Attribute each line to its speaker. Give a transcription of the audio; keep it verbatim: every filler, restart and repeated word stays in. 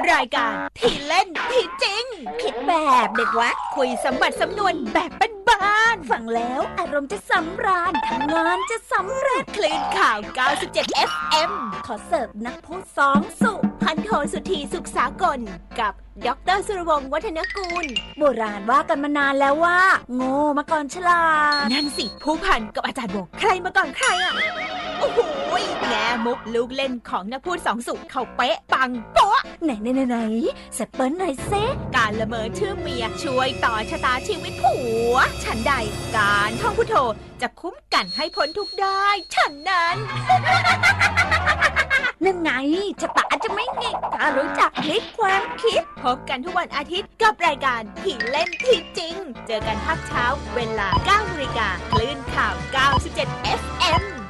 Speaker 1: รายการที่เล่นที่จริง
Speaker 2: คิดแบบเด็กวัด
Speaker 1: คุยสมบัติสำนวนแบบบ้าน
Speaker 2: ๆฟังแล้วอารมณ์จะสำราญทำงานจะสำเร็จ
Speaker 1: คลื่นข่าว เก้าสิบเจ็ด เอฟ เอ็ม
Speaker 2: ขอเสิร์ฟนักพูดสองสุ
Speaker 1: พันโทสุธีสุขสากลกับดร.สุรวงศ์วัฒนกุล
Speaker 2: โบราณว่ากันมานานแล้วว่าโง่มาก่อนฉลาด
Speaker 1: นั่นสิผู้พันกับอาจารย์โบใครมาก่อนใครอ่ะโอ้โหแง่มุกลูกเล่นของนักพูดสองสุเขาเป๊ะปังโป๊ะ
Speaker 2: ไหนไหนไหนไหนเสร็จเปิ้ลหน่อยเซ่
Speaker 1: การละเมอชื่อเมียช่วยต่อชะตาชีวิตผัวฉันใดการท่องพุทโธจะคุ้มกันให้พ้นทุกได้ฉันนั้น
Speaker 2: นั่นไงชะตาจะไม่เง่ถ้ารู้จักพลิกความคิด
Speaker 1: พบกันทุกวันอาทิตย์กับรายการที่เล่นที่จริงเจอกันภาคเช้าเวลา เก้านาฬิกาคลื่นข่าว เก้าสิบเจ็ด เอฟ เอ็ม